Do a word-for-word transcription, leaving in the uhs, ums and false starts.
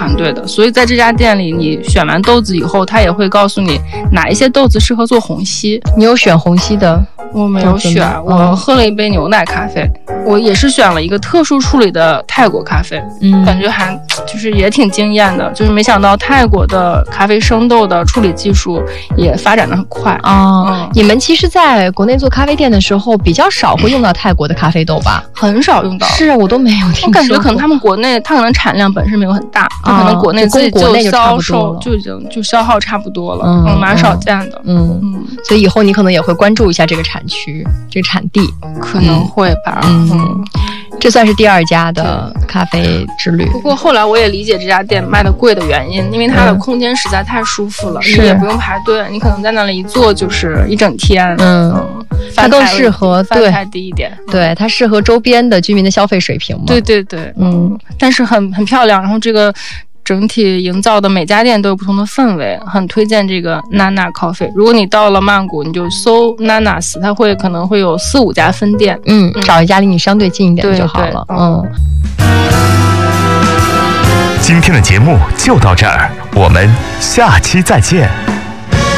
团队的，所以在这家店里，你选完豆子以后，他也会告诉你哪一些豆子适合做虹吸。 你有选虹吸的？ 我没有选，我喝了一杯牛奶咖啡，我也是选了一个特殊处理的泰国咖啡，嗯，感觉还就是也挺惊艳的，就是没想到泰国的咖啡生豆的处理技术也发展的很快啊、嗯。你们其实在国内做咖啡店的时候，比较少会用到泰国的咖啡豆吧？ 很少用到， 是啊，我都没有听说。 我感觉可能他们国内，它可能产量本身没有很大，就可能国内自己就销售就已经就消耗差不多了，嗯，嗯蛮少见的， 嗯嗯。所以以后你可能也会关注一下这个产区。这个产地可能会吧， 嗯，嗯这算是第二家的咖啡之旅。 不过后来我也理解这家店卖的贵的原因，因为它的空间实在太舒服了，嗯、你也不用排队，你可能在那里一坐就是一整天。 嗯，嗯它更适合对太低一点， 对它适合周边的居民的消费水平嘛。 对对对，嗯，但是很很漂亮，然后这个。整体营造的每家店都有不同的氛围，很推荐这个 Nana Coffee。如果你到了曼谷，你就搜 Nanas， 它会可能会有四五家分店， 嗯，嗯找一家离你相对近一点就好了。嗯。 今天的节目就到这儿，我们下期再见。